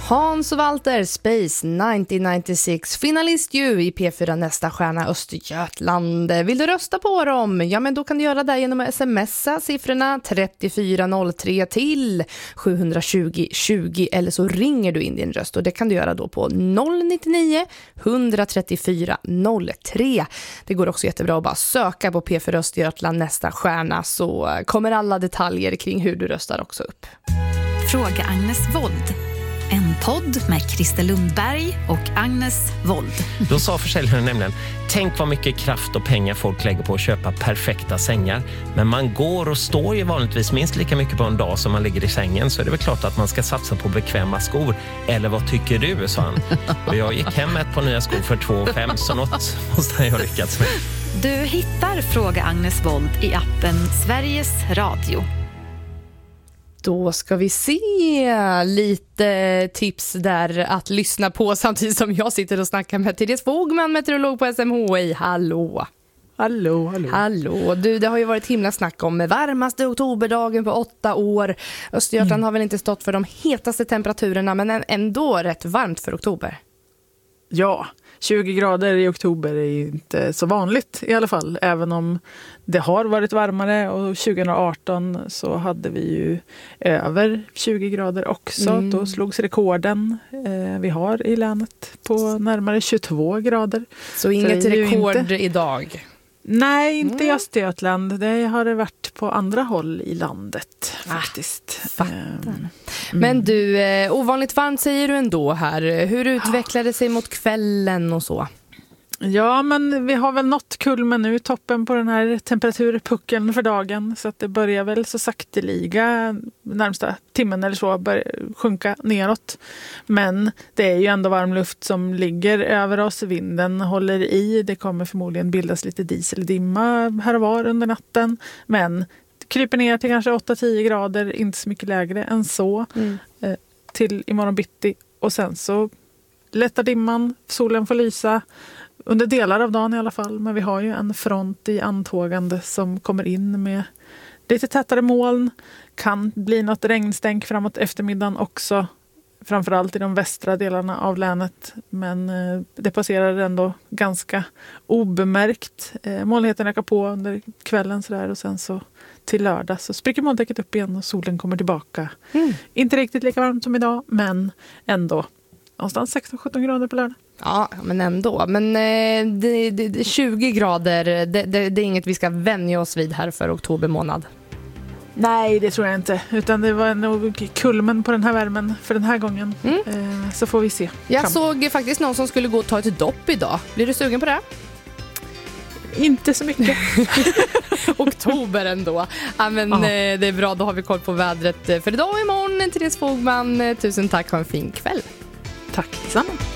Hans och Walter, Space 1996, finalist ju i P4 Nästa stjärna Östergötland. Vill du rösta på dem? Ja, men då kan du göra det genom att smsa siffrorna 3403 till 720 20 eller så ringer du in din röst och det kan du göra då på 099 134 03. Det går också jättebra att bara söka på P4 Östergötland Nästa stjärna så kommer alla detaljer kring hur du röstar också upp. Fråga Agnes Wold. En podd med Christer Lundberg och Agnes Wold. Då sa försäljaren nämligen, tänk vad mycket kraft och pengar folk lägger på att köpa perfekta sängar. Men man går och står ju vanligtvis minst lika mycket på en dag som man ligger i sängen. Så är det väl klart att man ska satsa på bekväma skor. Eller vad tycker du, sa han. Och jag gick hem med ett par nya skor för 2 500, så något måste jag ha lyckats med. Du hittar Fråga Agnes Wold i appen Sveriges Radio. Då ska vi se lite tips där att lyssna på samtidigt som jag sitter och snackar med Therese Fogman, meteorolog på SMHI. Hallå! Hallå. Du, det har ju varit himla snack om varmaste oktoberdagen på 8 år. Östergötland har väl inte stått för de hetaste temperaturerna men ändå rätt varmt för oktober. Ja, 20 grader i oktober är ju inte så vanligt i alla fall. Även om det har varit varmare och 2018 så hade vi ju över 20 grader också. Då slogs rekorden vi har i länet på närmare 22 grader. Så inget rekord idag? Nej, inte i Östergötland. Det har det varit på andra håll i landet faktiskt. Men du, ovanligt varmt säger du ändå här. Hur utvecklade det sig mot kvällen och så? Ja, men vi har väl nått kulmen nu, toppen på den här temperaturpuckeln för dagen. Så att det börjar väl så sakteliga närmsta timmen eller så sjunka neråt. Men det är ju ändå varm luft som ligger över oss. Vinden håller i. Det kommer förmodligen bildas lite dieseldimma här och var under natten. Men kryper ner till kanske 8-10 grader, inte så mycket lägre än så. Till imorgon bitti. Och sen så lättar dimman, solen får lysa. Under delar av dagen i alla fall. Men vi har ju en front i antågande som kommer in med lite tätare moln. Kan bli något regnstänk framåt eftermiddagen också. Framförallt i de västra delarna av länet. Men det passerar ändå ganska obemärkt. Molnigheten ökar på under kvällen sådär. Och sen så till lördag så spricker molntäcket upp igen och solen kommer tillbaka. Inte riktigt lika varmt som idag. Men ändå någonstans 16-17 grader på lördag. Ja, men ändå. Men 20 grader, det är inget vi ska vänja oss vid här för oktober månad. Nej, det tror jag inte. Utan det var nog kulmen på den här värmen för den här gången. Så får vi se. Jag såg faktiskt någon som skulle gå och ta ett dopp idag. Blir du sugen på det? Inte så mycket. Oktober ändå. Ja, men det är bra, då har vi koll på vädret för idag och imorgon. Therese Fogman, tusen tack och en fin kväll. Tack, detsamma.